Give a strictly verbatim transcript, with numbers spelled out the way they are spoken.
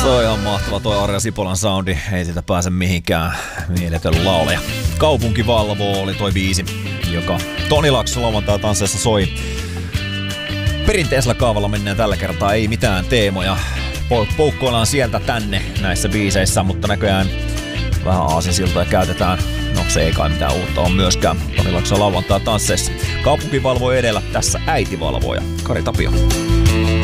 Se on ihan mahtava toi Arja Sipolan soundi, ei siitä pääse mihinkään. Mieletön laulaja. Kaupunki valvoo oli toi biisi, joka Toni Laakso lauantai tansseissa soi. Perinteisellä kaavalla mennään tällä kertaa, ei mitään teemoja. Poukkoillaan sieltä tänne näissä biiseissä, mutta näköjään vähän aasinsiltoja käytetään. No se ei kai mitään uutta on myöskään. Toni Laakso lauantai tansseissa. Kaupunki valvoo edellä, tässä äiti valvoo ja Kari Tapio.